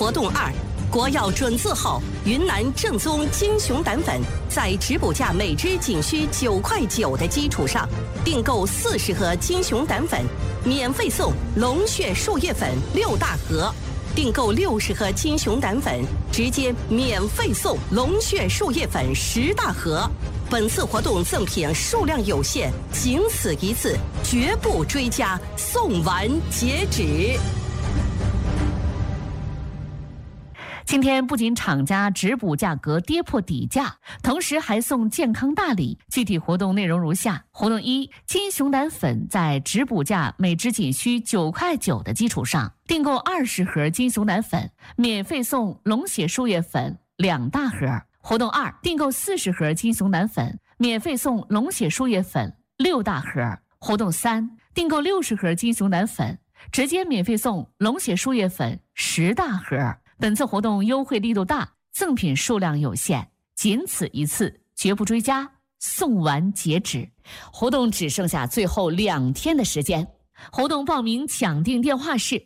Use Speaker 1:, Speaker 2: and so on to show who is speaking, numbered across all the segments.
Speaker 1: 活动2，国药准字号云南正宗金熊胆粉，在质补价每支仅需9块9的基础上，订购40盒金熊胆粉，免费送龙血树叶粉6大盒。订购60盒金熊胆粉，直接免费送龙血树叶粉10大盒。本次活动赠品数量有限，仅此一次，绝不追加，送完截止。
Speaker 2: 今天不仅厂家质补价格跌破底价，同时还送健康大礼。具体活动内容如下：活动1，金熊胆粉在质补价每支仅需9块9的基础上，订购20盒金熊胆粉，免费送龙血树叶粉2大盒。活动2，订购40盒金熊胆粉，免费送龙血树叶粉6大盒。活动3，订购60盒金熊胆粉，直接免费送龙血树叶粉10大盒。本次活动优惠力度大，赠品数量有限，仅此一次，绝不追加，送完截止。活动只剩下最后2天的时间。活动报名抢订电话是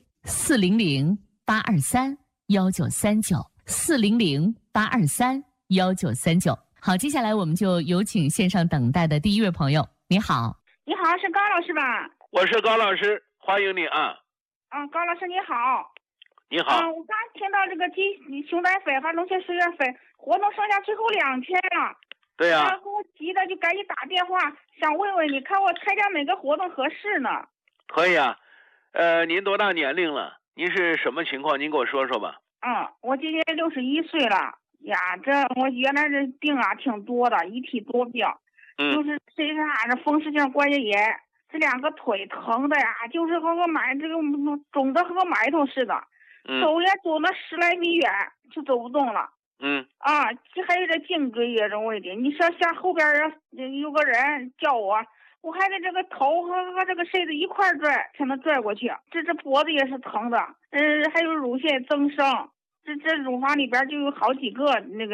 Speaker 2: 400-823-1939，400-823-1939。好，接下来我们就有请线上等待的第一位朋友。你好。
Speaker 3: 你好，是高老师吧？
Speaker 4: 我是高老师，欢迎你啊。
Speaker 3: 高老师你好。
Speaker 4: 你好。
Speaker 3: 我刚听到这个金熊胆粉和龙血树叶粉活动剩下最后2天了。
Speaker 4: 对呀。
Speaker 3: 给我急的就赶紧打电话，想问问你看我参加哪个活动合适呢？
Speaker 4: 可以啊。您多大年龄了？您是什么情况？您给我说说吧。
Speaker 3: 我今年61岁了呀。这我原来这病啊挺多的，一体多病。就是身上这风湿性关节炎，这2个腿疼的呀，就是和个这个肿的和个埋头似的。走也走了10来米远就走不动了。还有这颈椎也这问题。你说像后边有个人叫我还得这个头和这个身子一块拽才能拽过去。这脖子也是疼的。还有乳腺增生。这乳房里边就有好几个两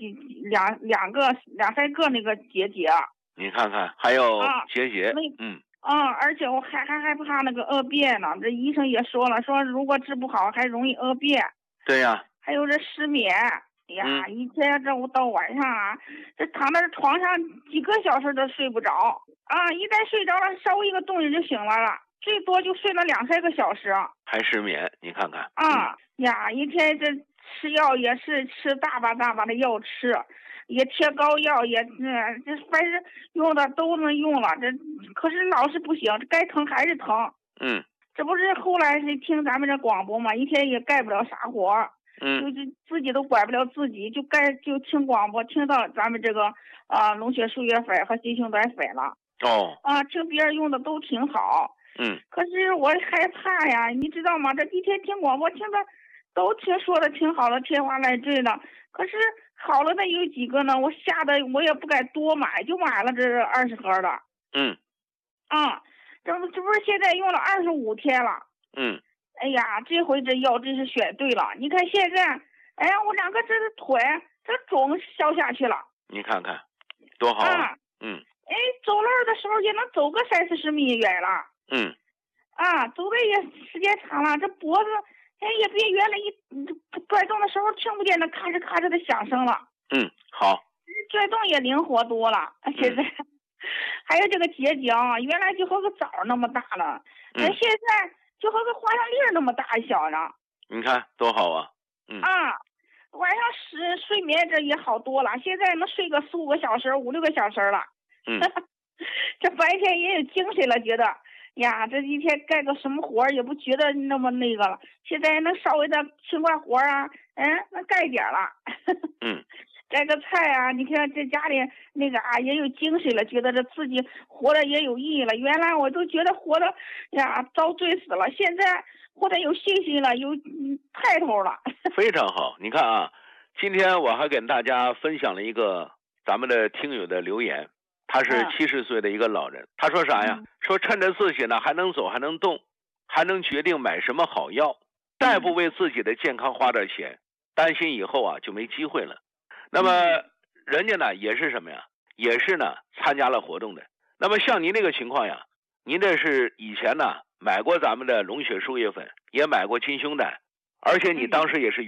Speaker 3: 三个那个结节。
Speaker 4: 你看看，还有结节。
Speaker 3: 而且我还害怕那个恶变呢。这医生也说了，说如果治不好还容易恶变。
Speaker 4: 对呀。
Speaker 3: 还有这失眠呀，一天这到晚上啊，这躺在床上几个小时都睡不着一旦睡着了，稍微一个动静就醒了，最多就睡了2、3个小时。
Speaker 4: 还失眠，你看看。
Speaker 3: 一天这吃药也是吃大把的药吃，也贴膏药，也这反正用的都能用了，可是老是不行，该疼还是疼。这不是后来是听咱们这广播嘛，一天也干不了啥活，就自己都管不了自己，就听广播，听到咱们这个龙血树叶粉和金熊胆粉了。听别人用的都挺好。可是我害怕呀，你知道吗？这一天听广播听的都说的挺好的，天花乱坠的。可是好了的有几个呢？我吓得我也不敢多买，就买了这20盒的。这不是现在用了25天了。哎呀，这回这药真是选对了。你看现在，我2个这腿这肿消下去了。你
Speaker 4: 看看，多好啊！
Speaker 3: 走路的时候也能走个30-40米远了。走的也时间长了，这脖子也别原来转动的时候听不见那咔哧咔哧的响声了。
Speaker 4: 好。
Speaker 3: 转动也灵活多了。现在还有这个结节啊，原来就和个枣那么大了，现在就和个花生粒那么大小呢。
Speaker 4: 你看多好啊。
Speaker 3: 晚上睡眠这也好多了，现在能睡个4、5个小时、5、6个小时了。这白天也有精神了，觉得呀，这一天干个什么活也不觉得那么那个了。现在能稍微的轻快活能干一点了。摘个菜啊，你看这家里那个也有精神了，觉得这自己活得也有意义了。原来我都觉得活得遭罪死了，现在活得有信心了，有派头了。
Speaker 4: 非常好。你看啊，今天我还跟大家分享了一个咱们的听友的留言，他是70岁的一个老人。他说啥呀？说趁着自己呢还能走还能动，还能决定买什么好药，再不为自己的健康花点钱，担心以后就没机会了。那么人家呢也是什么呀？也是呢参加了活动的。那么像您这个情况呀，您这是以前呢买过咱们的龙血树叶粉，也买过金熊胆，而且你当时也是